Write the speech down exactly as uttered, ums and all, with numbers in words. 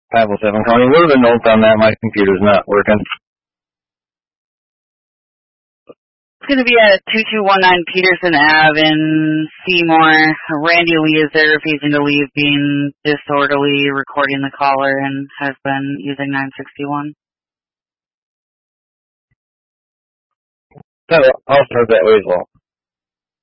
five oh seven County. What are the notes on that? My computer's not working. It's going to be at two two one nine Peterson Avenue in Seymour. Randy Lee is there refusing to leave, being disorderly, recording the caller, and has been using nine sixty-one. So I'll start that way as well.